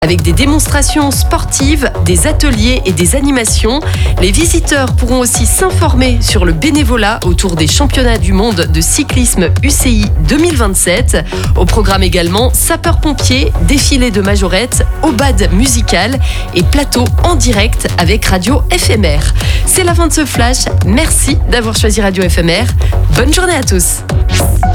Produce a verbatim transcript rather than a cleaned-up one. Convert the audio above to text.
Avec des démonstrations sportives, des ateliers et des animations, les visiteurs pourront aussi s'informer sur le bénévolat autour des championnats du monde de cyclisme U C I deux mille vingt-sept. Au programme également sapeurs-pompiers, défilé de majorettes, aubade musicale et plateau en direct avec Radio F M R. C'est la fin de ce flash. Merci d'avoir choisi Radio F M R. Bonne journée à tous.